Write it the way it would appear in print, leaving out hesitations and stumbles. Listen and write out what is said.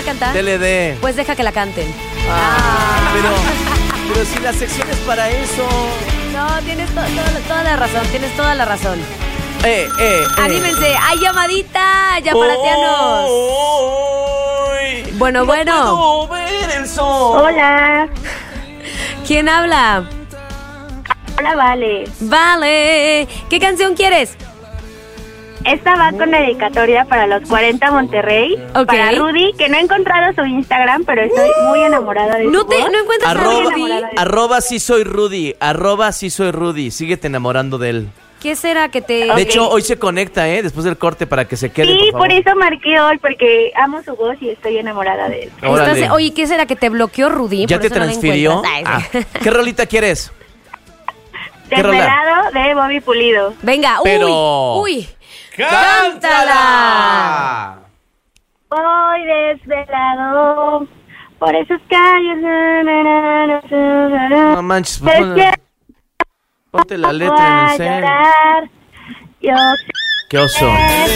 cantar? TLD. Pues deja que la canten. Pero si la sección es para eso. No, tienes toda la razón, tienes toda la razón. Anímense, hay llamadita, yaparatianos. Bueno. Puedo ver el sol. Hola. ¿Quién habla? Hola, Vale. Vale. ¿Qué canción quieres? Esta va con dedicatoria para los 40 Monterrey. Ok. Para Rudy, que no he encontrado su Instagram, pero estoy muy enamorada de su ¿No voz. encuentras a Rudy? Arroba sí soy Rudy. Arroba sí soy Rudy. Síguete enamorando de él. ¿Qué será que te...? De hecho, hoy se conecta, después del corte para que se quede, Sí, por por favor. eso marqué hoy, porque amo su voz y estoy enamorada de él. Órale. Oye, ¿qué será que te bloqueó Rudy? ¿Ya Por te eso no la transfirió? encuentras. Ay, sí. ¿Qué rolita quieres? ¿Qué rola? Desvelado de Bobby Pulido. Venga, Pero- uy. ¡Cántala! Voy desvelado por esas calles. No manches, pues, ponte la letra en el cel. Yo ¡Qué oso!